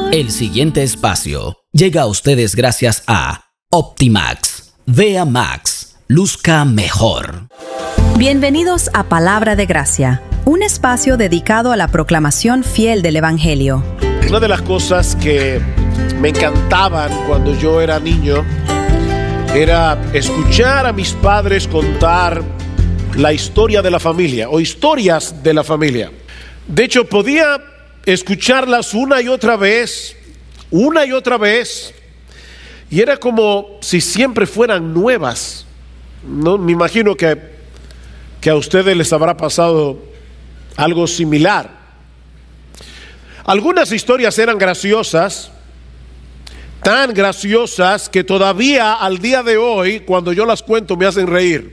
El siguiente espacio llega a ustedes gracias a Optimax. Vea Max. Luzca mejor. Bienvenidos a Palabra de Gracia, un espacio dedicado a la proclamación fiel del Evangelio. Una de las cosas que me encantaban cuando yo era niño era escuchar a mis padres contar la historia de la familia o historias de la familia. De hecho, podía escucharlas una y otra vez, y era como si siempre fueran nuevas. No, me imagino que a ustedes les habrá pasado algo similar. Algunas historias eran graciosas, tan graciosas que todavía al día de hoy, cuando yo las cuento, me hacen reír.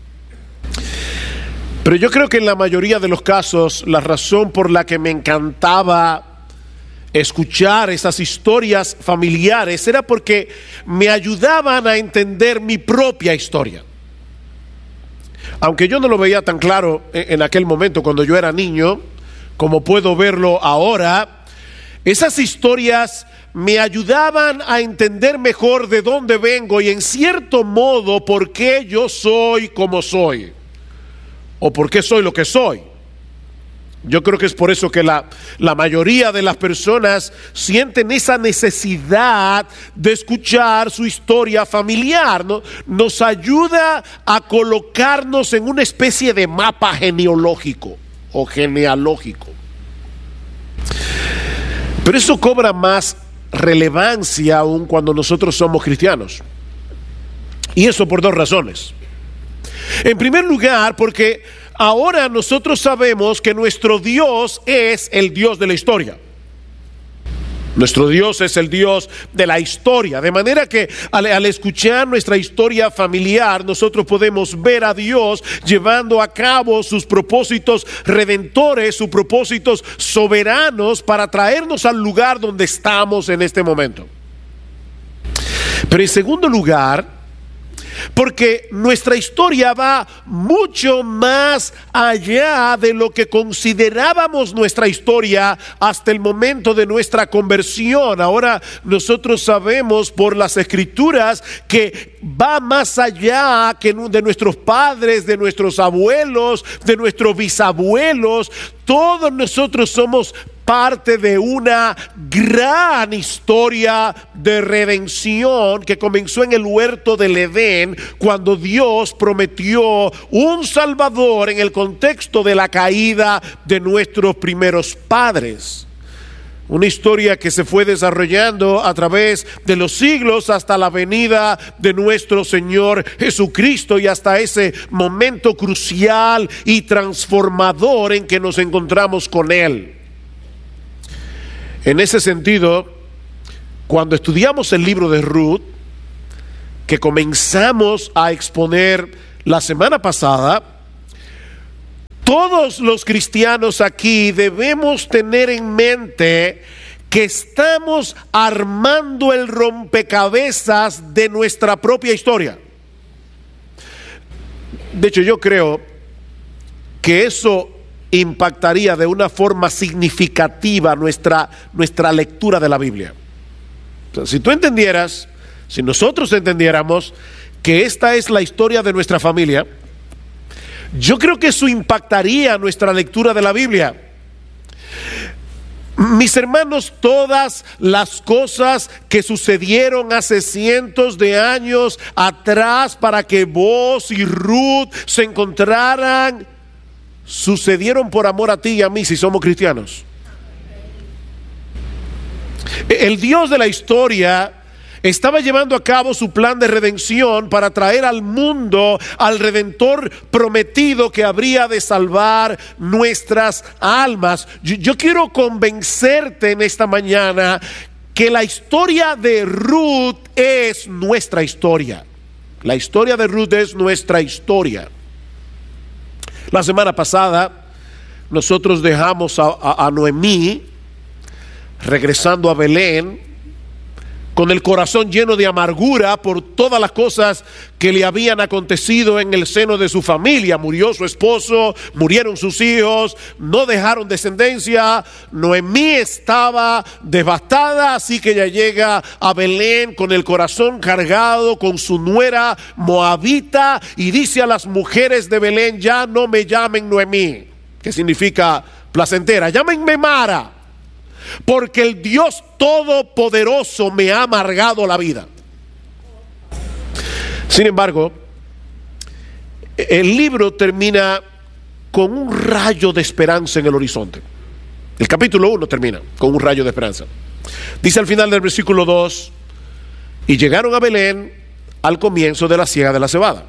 Pero yo creo que en la mayoría de los casos, la razón por la que me encantaba escuchar esas historias familiares era porque me ayudaban a entender mi propia historia. Aunque yo no lo veía tan claro en aquel momento cuando yo era niño, como puedo verlo ahora, esas historias me ayudaban a entender mejor de dónde vengo y en cierto modo por qué yo soy como soy. ¿O por qué soy lo que soy? Yo creo que es por eso que la mayoría de las personas sienten esa necesidad de escuchar su historia familiar, ¿no? Nos ayuda a colocarnos en una especie de mapa genealógico o genealógico. Pero eso cobra más relevancia aún cuando nosotros somos cristianos. Y eso por dos razones. En primer lugar, porque ahora nosotros sabemos que nuestro Dios es el Dios de la historia. Nuestro Dios es el Dios de la historia. De manera que al escuchar nuestra historia familiar, nosotros podemos ver a Dios llevando a cabo sus propósitos redentores, sus propósitos soberanos para traernos al lugar donde estamos en este momento. Pero en segundo lugar, porque nuestra historia va mucho más allá de lo que considerábamos nuestra historia hasta el momento de nuestra conversión. Ahora nosotros sabemos por las Escrituras que va más allá que de nuestros padres, de nuestros abuelos, de nuestros bisabuelos. Todos nosotros somos parte de una gran historia de redención que comenzó en el huerto del Edén, cuando Dios prometió un Salvador en el contexto de la caída de nuestros primeros padres. Una historia que se fue desarrollando a través de los siglos hasta la venida de nuestro Señor Jesucristo y hasta ese momento crucial y transformador en que nos encontramos con Él. En ese sentido, cuando estudiamos el libro de Ruth, que comenzamos a exponer la semana pasada, todos los cristianos aquí debemos tener en mente que estamos armando el rompecabezas de nuestra propia historia. De hecho, yo creo que eso impactaría de una forma significativa nuestra lectura de la Biblia. O sea, si tú entendieras, si nosotros entendiéramos que esta es la historia de nuestra familia, yo creo que eso impactaría nuestra lectura de la Biblia. Mis hermanos, todas las cosas que sucedieron hace cientos de años atrás para que Boaz y Ruth se encontraran, sucedieron por amor a ti y a mí si somos cristianos. El Dios de la historia estaba llevando a cabo su plan de redención para traer al mundo al Redentor prometido que habría de salvar nuestras almas. Yo quiero convencerte en esta mañana que la historia de Ruth es nuestra historia. La historia de Ruth es nuestra historia. La semana pasada nosotros dejamos a Noemí regresando a Belén con el corazón lleno de amargura por todas las cosas que le habían acontecido en el seno de su familia. Murió su esposo, murieron sus hijos, no dejaron descendencia. Noemí estaba devastada, así que ella llega a Belén con el corazón cargado, con su nuera moabita, y dice a las mujeres de Belén: ya no me llamen Noemí, que significa placentera, llámenme Mara, porque el Dios Todopoderoso me ha amargado la vida. Sin embargo, el libro termina con un rayo de esperanza en el horizonte. El capítulo 1 termina con un rayo de esperanza. Dice al final del versículo 2: y llegaron a Belén al comienzo de la siega de la cebada.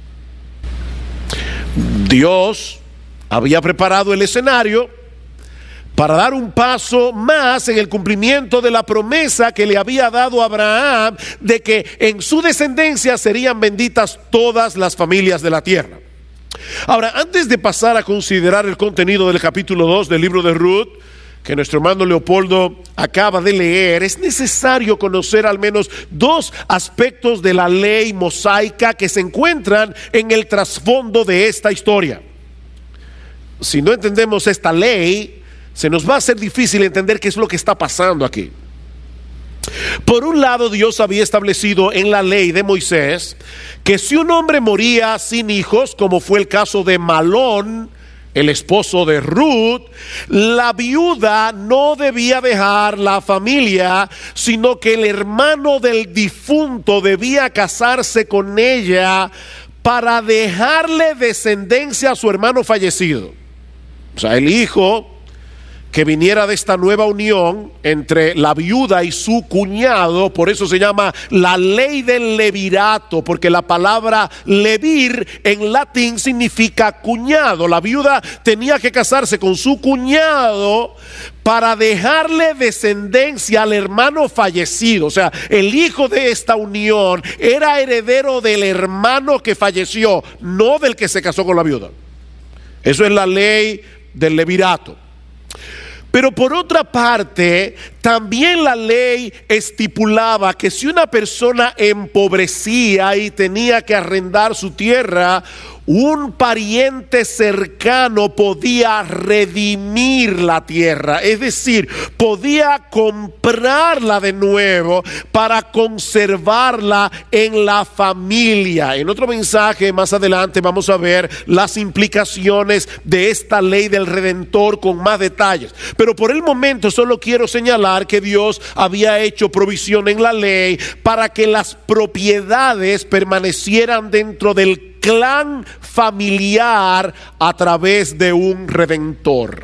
Dios había preparado el escenario para dar un paso más en el cumplimiento de la promesa que le había dado a Abraham de que en su descendencia serían benditas todas las familias de la tierra. Ahora, antes de pasar a considerar el contenido del capítulo 2 del libro de Ruth, que nuestro hermano Leopoldo acaba de leer, es necesario conocer al menos dos aspectos de la ley mosaica que se encuentran en el trasfondo de esta historia. Si no entendemos esta ley, se nos va a ser difícil entender qué es lo que está pasando aquí. Por un lado, Dios había establecido en la ley de Moisés que si un hombre moría sin hijos, como fue el caso de Malón, el esposo de Ruth, la viuda no debía dejar la familia, sino que el hermano del difunto debía casarse con ella para dejarle descendencia a su hermano fallecido. O sea, el hijo que viniera de esta nueva unión entre la viuda y su cuñado, por eso se llama la ley del levirato, porque la palabra levir en latín significa cuñado. La viuda tenía que casarse con su cuñado para dejarle descendencia al hermano fallecido. O sea, el hijo de esta unión era heredero del hermano que falleció, no del que se casó con la viuda. Eso es la ley del levirato. Pero por otra parte, también la ley estipulaba que si una persona empobrecía y tenía que arrendar su tierra, un pariente cercano podía redimir la tierra, es decir, podía comprarla de nuevo para conservarla en la familia. En otro mensaje más adelante vamos a ver las implicaciones de esta ley del Redentor con más detalles. Pero por el momento solo quiero señalar que Dios había hecho provisión en la ley para que las propiedades permanecieran dentro del clan familiar a través de un redentor.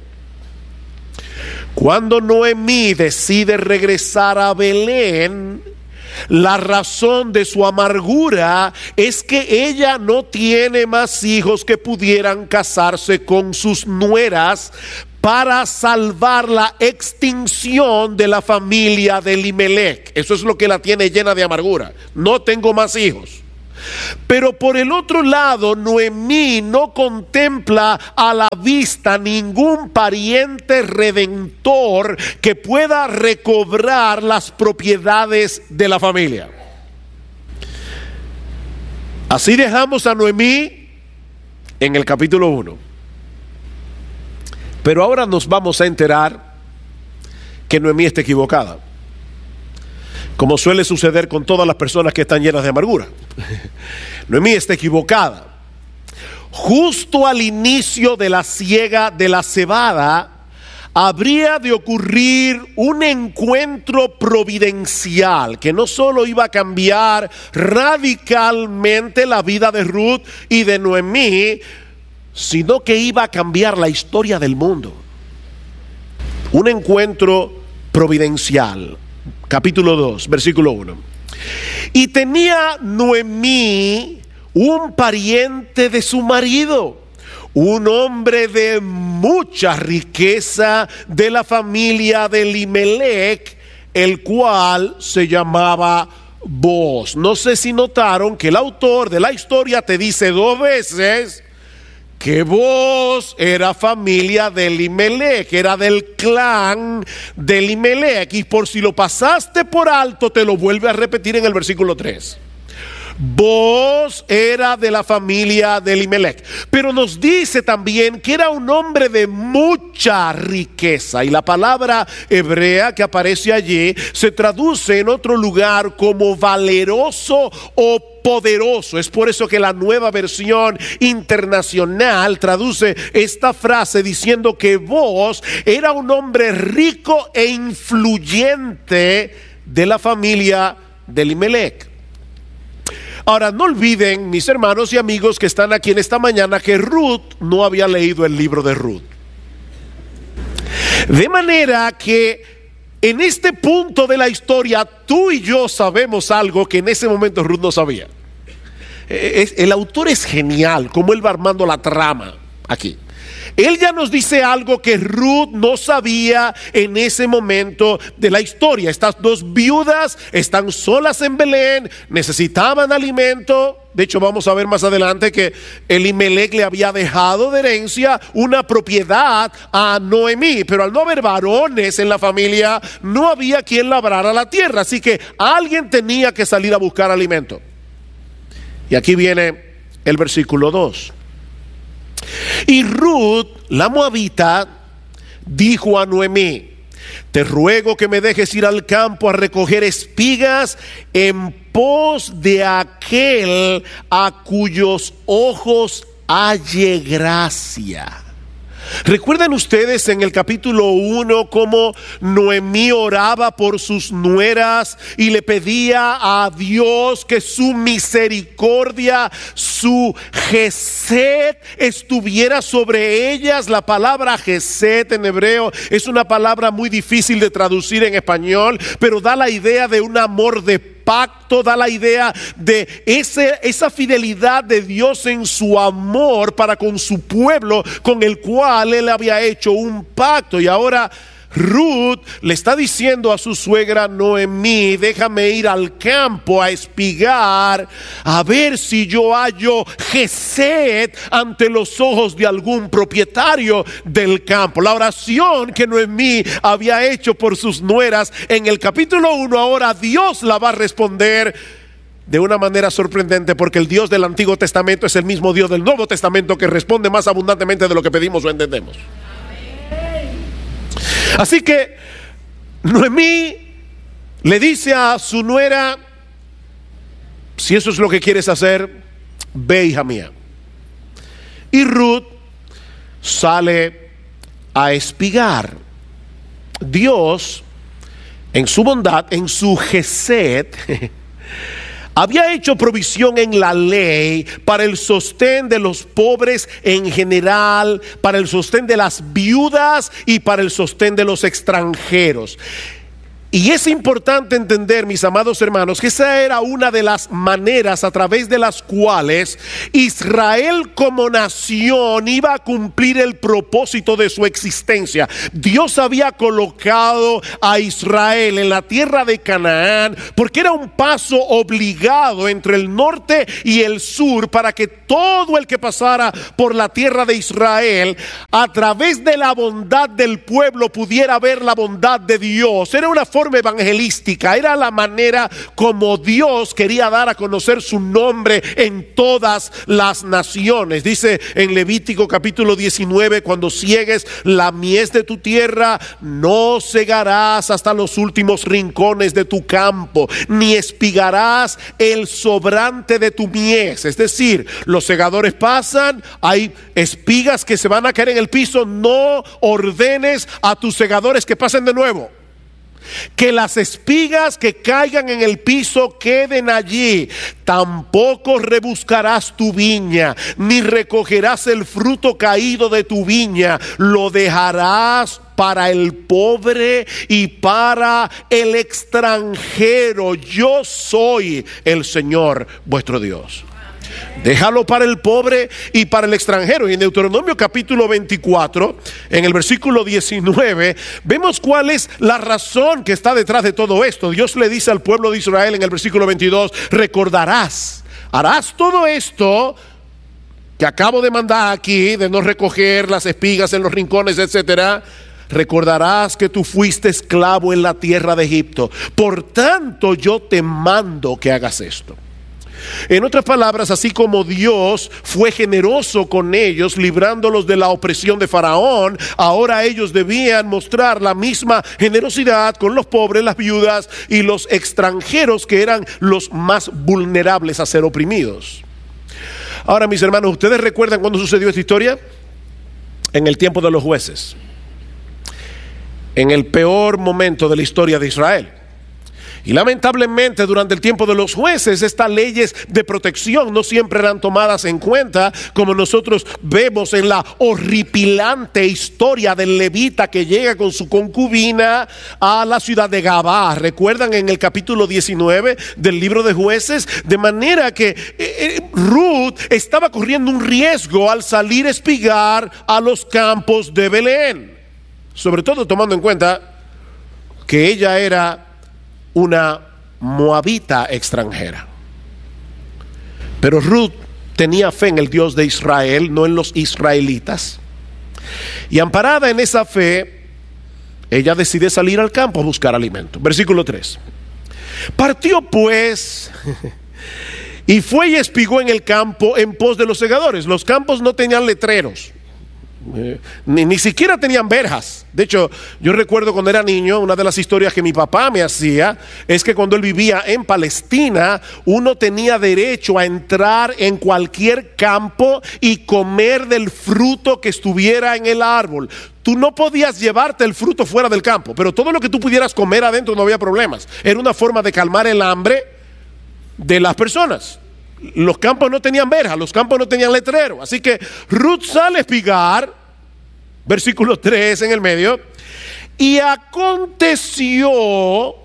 Cuando Noemí decide regresar a Belén, la razón de su amargura es que ella no tiene más hijos que pudieran casarse con sus nueras para salvar la extinción de la familia de Elimelech. Eso es lo que la tiene llena de amargura. No tengo más hijos. Pero por el otro lado, Noemí no contempla a la vista ningún pariente redentor que pueda recobrar las propiedades de la familia. Así dejamos a Noemí en el capítulo 1. Pero ahora nos vamos a enterar que Noemí está equivocada, como suele suceder con todas las personas que están llenas de amargura. Noemí está equivocada. Justo al inicio de la siega de la cebada, habría de ocurrir un encuentro providencial que no solo iba a cambiar radicalmente la vida de Ruth y de Noemí, sino que iba a cambiar la historia del mundo. Un encuentro providencial. Capítulo 2, versículo 1. Y tenía Noemí un pariente de su marido, un hombre de mucha riqueza de la familia de Elimelech, el cual se llamaba Booz. No sé si notaron que el autor de la historia te dice dos veces que Booz era familia de Elimelech, era del clan de Elimelech. Y por si lo pasaste por alto, te lo vuelve a repetir en el versículo 3. Booz era de la familia de Elimelech, pero nos dice también que era un hombre de mucha riqueza, y la palabra hebrea que aparece allí se traduce en otro lugar como valeroso o poderoso. Es por eso que la Nueva Versión Internacional traduce esta frase diciendo que Booz era un hombre rico e influyente de la familia de Elimelech. Ahora, no olviden, mis hermanos y amigos que están aquí en esta mañana, que Ruth no había leído el libro de Ruth. De manera que en este punto de la historia, tú y yo sabemos algo que en ese momento Ruth no sabía. El autor es genial, como él va armando la trama aquí. Él ya nos dice algo que Ruth no sabía en ese momento de la historia. Estas dos viudas están solas en Belén, necesitaban alimento. De hecho, vamos a ver más adelante que Elimelech le había dejado de herencia una propiedad a Noemí, pero al no haber varones en la familia, no había quien labrara la tierra, así que alguien tenía que salir a buscar alimento. Y aquí viene el versículo 2. Y Ruth, la moabita, dijo a Noemí: te ruego que me dejes ir al campo a recoger espigas en pos de aquel a cuyos ojos halle gracia. ¿Recuerdan ustedes en el capítulo 1 cómo Noemí oraba por sus nueras y le pedía a Dios que su misericordia, su gesed estuviera sobre ellas? La palabra gesed en hebreo es una palabra muy difícil de traducir en español, pero da la idea de un amor de pacto, da la idea de esa fidelidad de Dios en su amor para con su pueblo, con el cual él había hecho un pacto. Y ahora Ruth le está diciendo a su suegra Noemí: déjame ir al campo a espigar, a ver si yo hallo gesed ante los ojos de algún propietario del campo. La oración que Noemí había hecho por sus nueras en el capítulo 1, ahora Dios la va a responder de una manera sorprendente, porque el Dios del Antiguo Testamento es el mismo Dios del Nuevo Testamento, que responde más abundantemente de lo que pedimos o entendemos. Así que Noemí le dice a su nuera: si eso es lo que quieres hacer, ve, hija mía. Y Ruth sale a espigar. Dios, en su bondad, en su gesed, había hecho provisión en la ley para el sostén de los pobres en general, para el sostén de las viudas y para el sostén de los extranjeros. Y es importante entender, mis amados hermanos, que esa era una de las maneras a través de las cuales Israel como nación iba a cumplir el propósito de su existencia. Dios había colocado a Israel en la tierra de Canaán porque era un paso obligado entre el norte y el sur, para que todo el que pasara por la tierra de Israel, a través de la bondad del pueblo, pudiera ver la bondad de Dios. Era una forma evangelística, era la manera como Dios quería dar a conocer su nombre en todas las naciones. Dice en Levítico capítulo 19: cuando ciegues la mies de tu tierra, no segarás hasta los últimos rincones de tu campo, ni espigarás el sobrante de tu mies. Es decir, los segadores pasan, hay espigas que se van a caer en el piso, no ordenes a tus segadores que pasen de nuevo. Que las espigas que caigan en el piso queden allí. Tampoco rebuscarás tu viña, ni recogerás el fruto caído de tu viña. Lo dejarás para el pobre y para el extranjero. Yo soy el Señor vuestro Dios. Déjalo para el pobre y para el extranjero. Y en Deuteronomio capítulo 24, en el versículo 19, vemos cuál es la razón que está detrás de todo esto. Dios le dice al pueblo de Israel en el versículo 22: recordarás, harás todo esto que que acabo de mandar aquí, de no recoger las espigas en los rincones, etcétera, recordarás que tú fuiste esclavo en la tierra de Egipto. Por tanto, yo te mando que hagas esto. En otras palabras, así como Dios fue generoso con ellos, librándolos de la opresión de Faraón, ahora ellos debían mostrar la misma generosidad con los pobres, las viudas y los extranjeros, que eran los más vulnerables a ser oprimidos. Ahora, mis hermanos, ¿ustedes recuerdan cuándo sucedió esta historia? En el tiempo de los jueces, en el peor momento de la historia de Israel. Y lamentablemente durante el tiempo de los jueces, estas leyes de protección no siempre eran tomadas en cuenta, como nosotros vemos en la horripilante historia del levita que llega con su concubina a la ciudad de Gabá. ¿Recuerdan en el capítulo 19 del libro de Jueces? De manera que Ruth estaba corriendo un riesgo al salir a espigar a los campos de Belén, sobre todo tomando en cuenta que ella era una moabita extranjera. Pero Ruth tenía fe en el Dios de Israel, no en los israelitas. Y amparada en esa fe, ella decide salir al campo a buscar alimento. Versículo 3. Partió pues y fue y espigó en el campo en pos de los segadores. Los campos no tenían letreros. Ni siquiera tenían verjas. De hecho, yo recuerdo cuando era niño, una de las historias que mi papá me hacía es que cuando él vivía en Palestina, uno tenía derecho a entrar en cualquier campo y comer del fruto que estuviera en el árbol. Tú no podías llevarte el fruto fuera del campo, pero todo lo que tú pudieras comer adentro no había problemas. Era una forma de calmar el hambre de las personas. Los campos no tenían verja, los campos no tenían letrero. Así que Ruth sale a espigar, versículo 3 en el medio. Y aconteció,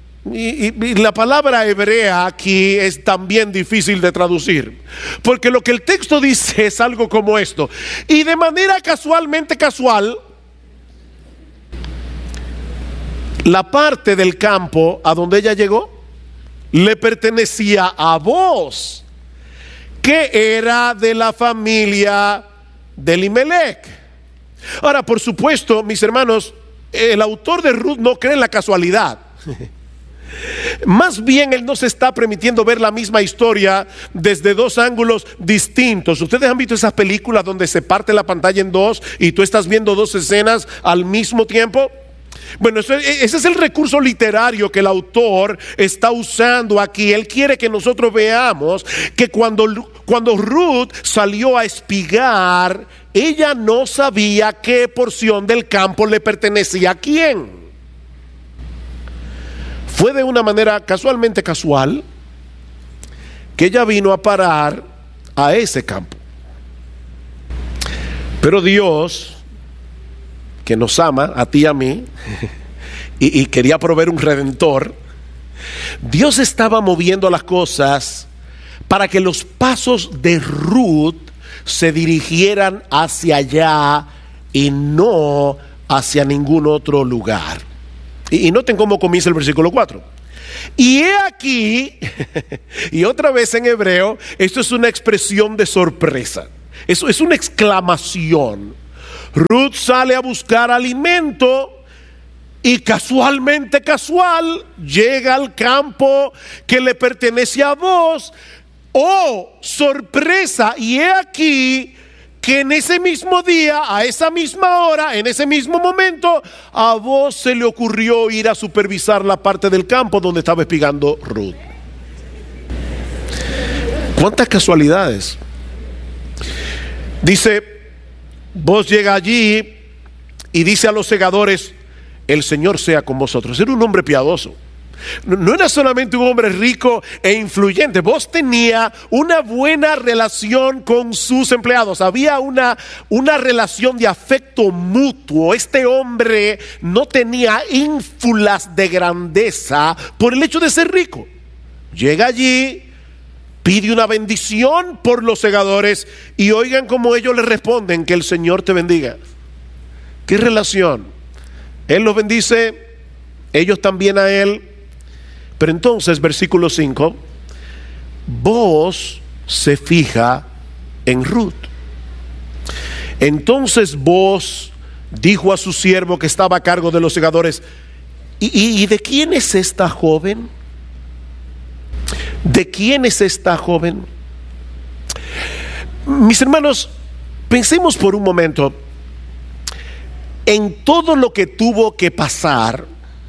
y la palabra hebrea aquí es también difícil de traducir, porque lo que el texto dice es algo como esto: y de manera casualmente casual, la parte del campo a donde ella llegó le pertenecía a Booz, que era de la familia de Elimelech. Ahora, por supuesto, mis hermanos, el autor de Ruth no cree en la casualidad. Más bien, él nos está permitiendo ver la misma historia desde dos ángulos distintos. ¿Ustedes han visto esas películas donde se parte la pantalla en dos y tú estás viendo dos escenas al mismo tiempo? Bueno, ese es el recurso literario que el autor está usando aquí. Él quiere que nosotros veamos que cuando Ruth salió a espigar, ella no sabía qué porción del campo le pertenecía a quién. Fue de una manera casualmente casual que ella vino a parar a ese campo. Pero Dios, que nos ama a ti y a mí, y quería proveer un redentor, Dios estaba moviendo las cosas para que los pasos de Ruth se dirigieran hacia allá y no hacia ningún otro lugar. Y noten cómo comienza el versículo 4. Y he aquí, y otra vez en hebreo, esto es una expresión de sorpresa. Eso es una exclamación. Ruth sale a buscar alimento y casualmente casual llega al campo que le pertenece a Booz. ¡Oh, sorpresa! Y he aquí que en ese mismo día, a esa misma hora, en ese mismo momento, a Booz se le ocurrió ir a supervisar la parte del campo donde estaba espigando Ruth. ¿Cuántas casualidades? Dice, Booz llega allí y dice a los segadores: el Señor sea con vosotros. Era un hombre piadoso. No era solamente un hombre rico e influyente. Booz tenía una buena relación con sus empleados. Había una relación de afecto mutuo. Este hombre no tenía ínfulas de grandeza por el hecho de ser rico. Llega allí, pide una bendición por los segadores y oigan cómo ellos le responden: que el Señor te bendiga. ¿Qué relación? Él los bendice, ellos también a él. Pero entonces, versículo 5, Booz se fija en Ruth. Entonces Booz dijo a su siervo que estaba a cargo de los segadores: ¿Y de quién es esta joven? ¿De quién es esta joven? Mis hermanos, pensemos por un momento en todo lo que tuvo que pasar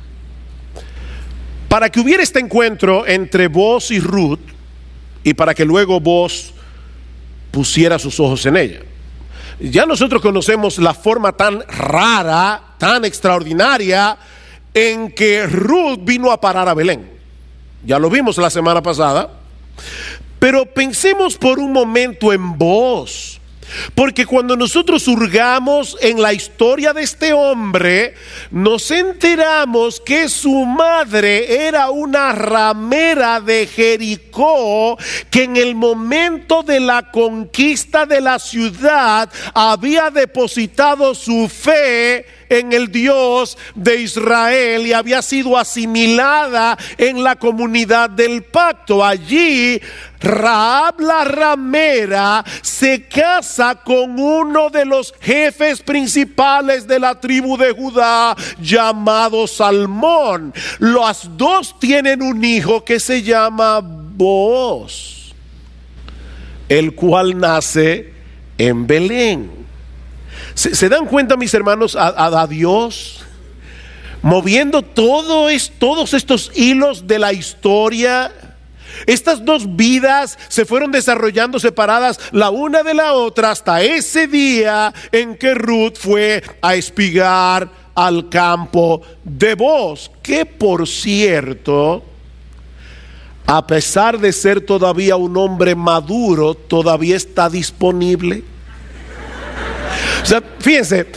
para que hubiera este encuentro entre Booz y Ruth, y para que luego Booz pusiera sus ojos en ella. Ya nosotros conocemos la forma tan rara, tan extraordinaria en que Ruth vino a parar a Belén. Ya lo vimos la semana pasada. Pero pensemos por un momento en Booz, porque cuando nosotros hurgamos en la historia de este hombre, nos enteramos que su madre era una ramera de Jericó, que en el momento de la conquista de la ciudad había depositado su fe en el Dios de Israel y había sido asimilada en la comunidad del pacto. Allí Rahab la ramera se casa con uno de los jefes principales de la tribu de Judá, llamado Salmón. Las dos tienen un hijo que se llama Booz, el cual nace en Belén. ¿Se dan cuenta, mis hermanos, a Dios moviendo todos estos hilos de la historia? Estas dos vidas se fueron desarrollando separadas la una de la otra hasta ese día en que Ruth fue a espigar al campo de Booz, que por cierto, a pesar de ser todavía un hombre maduro, todavía está disponible. O sea, fíjense,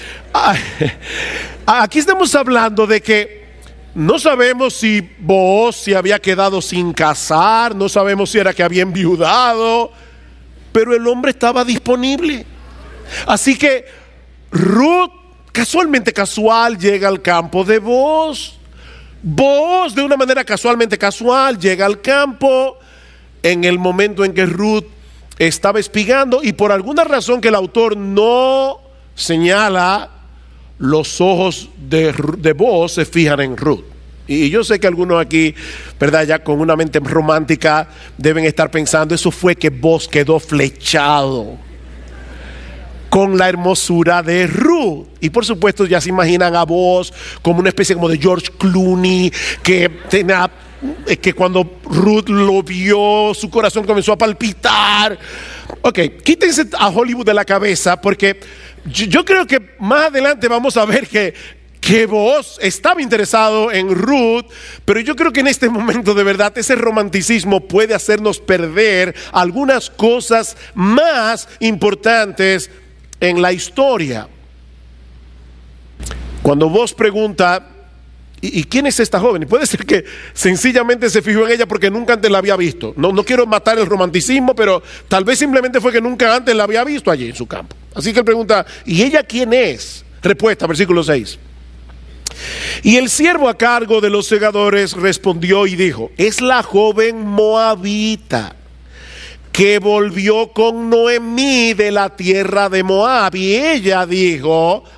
aquí estamos hablando de que no sabemos si Booz se había quedado sin casar, no sabemos si era que había enviudado, pero el hombre estaba disponible. Así que Ruth, casual, llega al campo de Booz. Booz, de una manera casual, llega al campo en el momento en que Ruth estaba espigando, y por alguna razón que el autor no señala, los ojos de Booz se fijan en Ruth. Y yo sé que algunos aquí, ¿verdad?, ya con una mente romántica deben estar pensando, eso fue que Booz quedó flechado con la hermosura de Ruth. Y por supuesto ya se imaginan a Booz como una especie como de George Clooney, que cuando Ruth lo vio, su corazón comenzó a palpitar. Ok, quítense a Hollywood de la cabeza, porque yo creo que más adelante vamos a ver que Booz estaba interesado en Ruth, pero yo creo que en este momento de verdad ese romanticismo puede hacernos perder algunas cosas más importantes en la historia. Cuando Booz pregunta: ¿Y quién es esta joven? Y puede ser que sencillamente se fijó en ella porque nunca antes la había visto. No quiero matar el romanticismo, pero tal vez simplemente fue que nunca antes la había visto allí en su campo. Así que él pregunta: ¿y ella quién es? Respuesta, versículo 6. Y el siervo a cargo de los segadores respondió y dijo: es la joven moabita que volvió con Noemí de la tierra de Moab. Y ella dijo: